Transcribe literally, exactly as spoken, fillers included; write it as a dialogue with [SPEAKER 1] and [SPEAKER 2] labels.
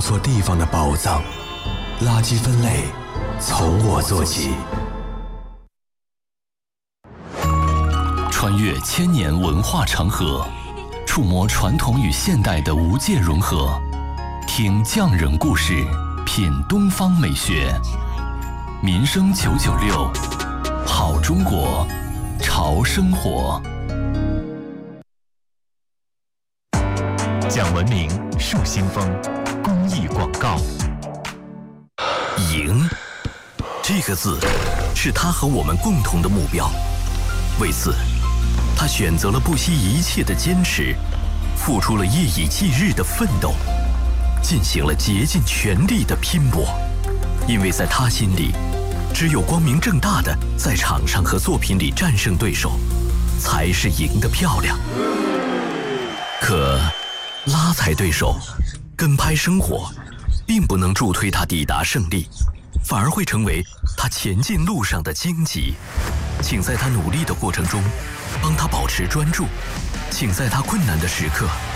[SPEAKER 1] 错地方的宝藏。垃圾分类从我做起。
[SPEAKER 2] 穿越千年文化长河，触摸传统与现代的无界融合，听匠人故事，品东方美学。民生九九六，好中国，潮生活。讲文明，树新风，公益广告。赢，这个字是他和我们共同的目标。为此，他选择了不惜一切的坚持，付出了夜以继日的奋斗，进行了竭尽全力的拼搏。因为在他心里，只有光明正大的在场上和作品里战胜对手，才是赢得漂亮。可拉踩对手，跟拍生活，并不能助推他抵达胜利，反而会成为他前进路上的荆棘。请在他努力的过程中，帮他保持专注；请在他困难的时刻，